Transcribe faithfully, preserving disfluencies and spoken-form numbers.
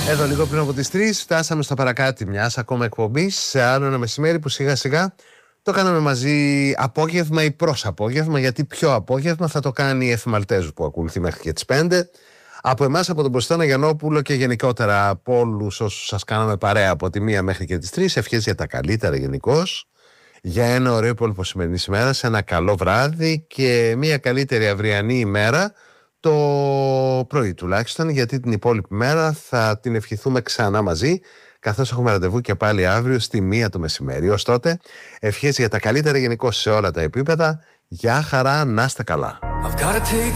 Εδώ λίγο πριν από τις τρεις φτάσαμε στα παρακάτι μιας ακόμα εκπομπής σε άλλο ένα μεσημέρι που σιγά σιγά το κάναμε μαζί απόγευμα ή προς απόγευμα, γιατί πιο απόγευμα θα το κάνει η Εφη Μαλτέζου που ακολουθεί μέχρι και τις πέντε. Από εμάς, από τον Ποστόνα Γιαννόπουλο και γενικότερα από όλους όσους σας κάναμε παρέα από τη μία μέχρι και τις τρεις, ευχές για τα καλύτερα γενικώς, για ένα ωραίο υπόλοιπο σημερινής ημέρας, ένα καλό βράδυ και μια καλύτερη αυριανή ημέρα το πρωί τουλάχιστον, γιατί την υπόλοιπη μέρα θα την ευχηθούμε ξανά μαζί, καθώς έχουμε ραντεβού και πάλι αύριο στη μία το μεσημέρι. Ως τότε, ευχές για τα καλύτερα γενικώς σε όλα τα επίπεδα. Γεια χαρά, να είστε καλά.